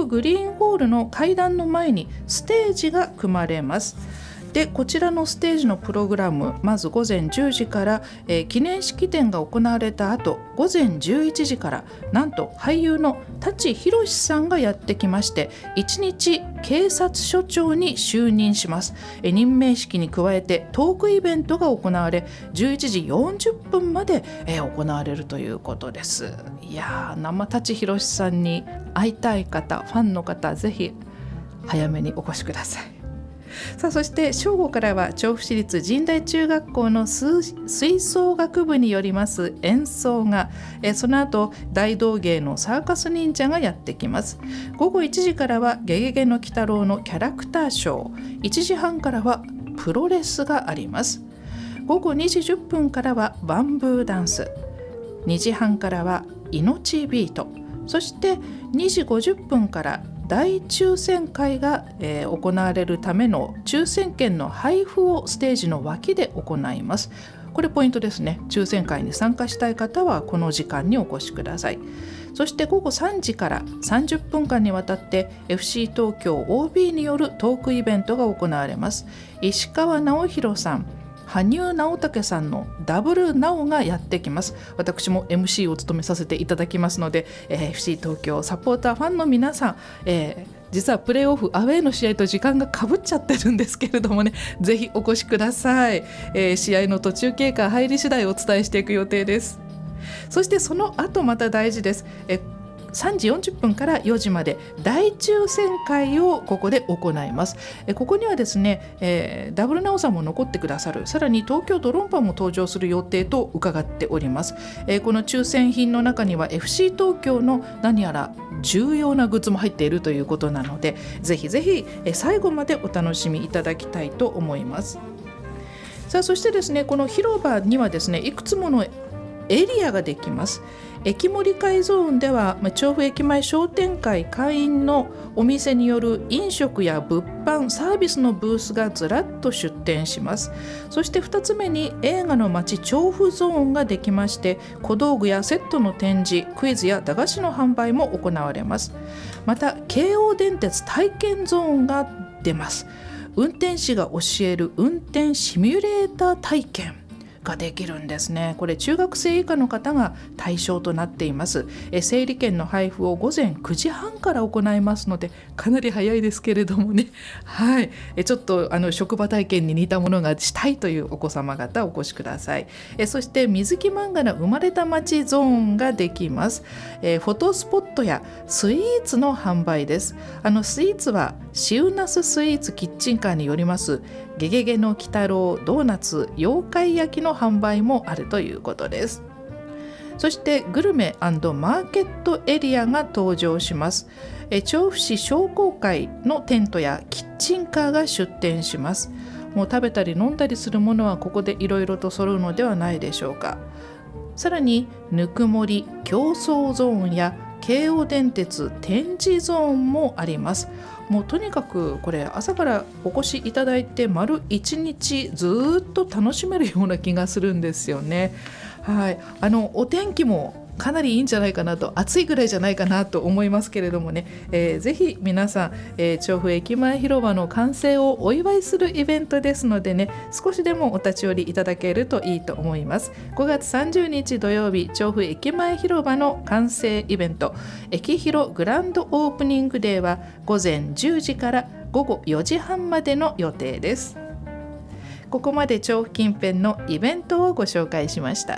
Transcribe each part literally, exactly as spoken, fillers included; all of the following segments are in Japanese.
グリーンホールの階段の前にステージが組まれます。でこちらのステージのプログラム、まず午前じゅうじから、えー、記念式典が行われた後、午前じゅういちじからなんと俳優の舘ひろしさんがやってきまして、いちにち警察署長に就任します。えー、任命式に加えてトークイベントが行われ、じゅういちじよんじゅっぷんまで、えー、行われるということです。いやー、生舘ひろしさんに会いたい方、ファンの方、ぜひ早めにお越しください。さあ、そして正午からは調布市立神代中学校の吹奏楽部によります演奏が、えその後大道芸のサーカス忍者がやってきます。午後いちじからはゲゲゲの鬼太郎のキャラクターショー、いちじはんからはプロレスがあります。午後にじじゅっぷんからはバンブーダンス、にじはんからは命ビート、そしてにじごじゅっぷんから大抽選会が、えー、行われるための抽選券の配布をステージの脇で行います。これポイントですね。抽選会に参加したい方はこの時間にお越しください。そして午後さんじからさんじゅっぷんかんにわたって エフシー 東京 オービー によるトークイベントが行われます。石川直弘さん、羽生直武さんのダブルナオがやってきます。私も エムシー を務めさせていただきますので、えー、エフシー 東京サポーターファンの皆さん、えー、実はプレーオフアウェーの試合と時間がかぶっちゃってるんですけれどもね、ぜひお越しください。えー、試合の途中経過入り次第お伝えしていく予定です。そしてその後また大事です。えーさんじよんじゅっぷんからよじまで大抽選会をここで行います。えここにはですね、えー、ダブルナオさんも残ってくださる、さらに東京ドロンパも登場する予定と伺っております。えー、この抽選品の中には エフシー 東京の何やら重要なグッズも入っているということなので、ぜひぜひ最後までお楽しみいただきたいと思います。さあ、そしてですね、この広場にはですね、いくつものエリアができます。駅盛り会ゾーンでは調布駅前商店会会員のお店による飲食や物販サービスのブースがずらっと出店します。そしてふたつめに映画の街調布ゾーンができまして、小道具やセットの展示、クイズや駄菓子の販売も行われます。また京王電鉄体験ゾーンが出ます。運転士が教える運転シミュレーター体験ができるんですね。これ中学生以下の方が対象となっています。え整理券の配布を午前くじはんから行いますので、かなり早いですけれどもね、はい、えちょっとあの職場体験に似たものがしたいというお子様方お越しください。えそして水木漫画の生まれた街ゾーンができます。えフォトスポットやスイーツの販売です。あのスイーツはシウナススイーツキッチンカーによりますゲゲゲの鬼太郎ドーナツ妖怪焼きの販売もあるということです。そしてグルメ&マーケットエリアが登場します。え調布市商工会のテントやキッチンカーが出店します。もう食べたり飲んだりするものはここでいろいろと揃うのではないでしょうか。さらにぬくもり競争ゾーンや京王電鉄展示ゾーンもあります。もうとにかくこれ朝からお越しいただいて丸一日ずっと楽しめるような気がするんですよね。はい、あのお天気もかなりいいんじゃないかなと、暑いぐらいじゃないかなと思いますけれどもね、えー、ぜひ皆さん、えー、調布駅前広場の完成をお祝いするイベントですのでね、少しでもお立ち寄りいただけるといいと思います。ごがつさんじゅうにち土曜日、調布駅前広場の完成イベント駅広グランドオープニングデーはごぜんじゅうじからごごよじはんまでの予定です。ここまで調布近辺のイベントをご紹介しました。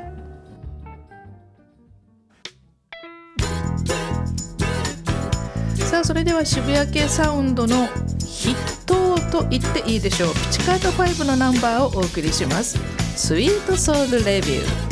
さあ、それでは渋谷系サウンドの筆頭と言っていいでしょう、ピチカートファイブのナンバーをお送りします。スイートソウルレビュー。